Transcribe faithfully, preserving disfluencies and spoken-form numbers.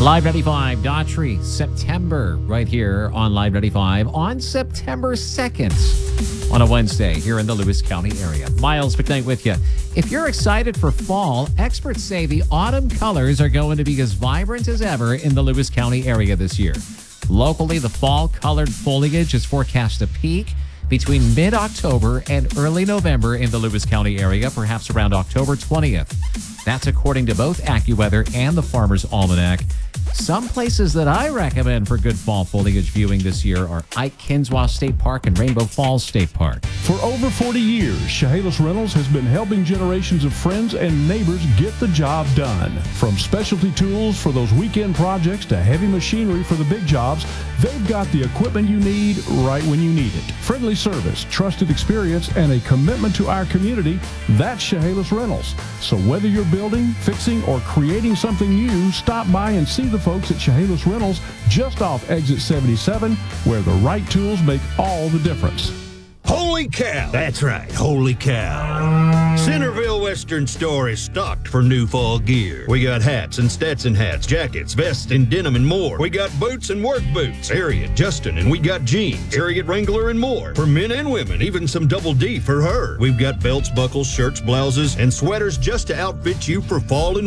Live ninety-five, Daughtry, September, right here on Live ninety-five on September second on a Wednesday here in the Lewis County area. Miles McKnight with you. If you're excited for fall, experts say the autumn colors are going to be as vibrant as ever in the Lewis County area this year. Locally, the fall-colored foliage is forecast to peak between mid-October and early November in the Lewis County area, perhaps around October twentieth. That's according to both AccuWeather and the Farmer's Almanac. Some places that I recommend for good fall foliage viewing this year are Ike Kinswa State Park and Rainbow Falls State Park. For over forty years, Chehalis Rentals has been helping generations of friends and neighbors get the job done. From specialty tools for those weekend projects to heavy machinery for the big jobs, they've got the equipment you need right when you need it. Friendly service, trusted experience, and a commitment to our community, that's Chehalis Rentals. So whether you're building, fixing, or creating something new, stop by and see the folks at Chehalis Rentals just off Exit seventy-seven, where the right tools make all the difference. Holy cow! That's right, holy cow. Centerville Western Store is stocked for new fall gear. We got hats and Stetson hats, jackets, vests, and denim and more. We got boots and work boots, Harriet, Justin, and we got jeans, Harriet Wrangler, and more. For men and women, even some double D for her. We've got belts, buckles, shirts, blouses, and sweaters just to outfit you for fall and